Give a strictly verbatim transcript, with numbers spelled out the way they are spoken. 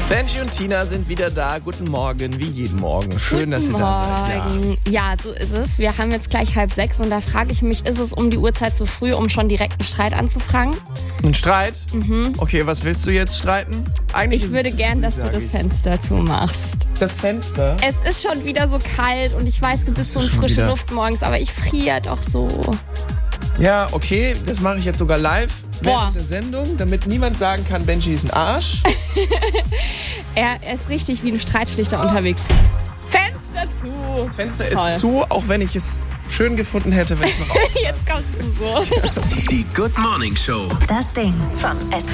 Benji und Tina sind wieder da. Guten Morgen, wie jeden Morgen. Schön, Guten dass ihr da seid. Morgen. Ja. ja, so ist es. Wir haben jetzt gleich halb sechs und da frage ich mich, ist es um die Uhrzeit zu früh, um schon direkt einen Streit anzufangen? Ein Streit? Mhm. Okay, was willst du jetzt streiten? Eigentlich Ich ist würde es zu gern, früh, dass du sag das ich. Fenster zumachst. Das Fenster? Es ist schon wieder so kalt und ich weiß, du bist so in schon frische wieder? Luft morgens, aber ich friere doch so. Ja, okay, das mache ich jetzt sogar live Boah. während der Sendung, damit niemand sagen kann, Benji ist ein Arsch. Er, er ist richtig wie ein Streitschlichter unterwegs. Fenster zu! Das Fenster Toll. ist zu, auch wenn ich es schön gefunden hätte, wenn es noch auf. Jetzt kommst du so. Die Good Morning Show. Das Ding von S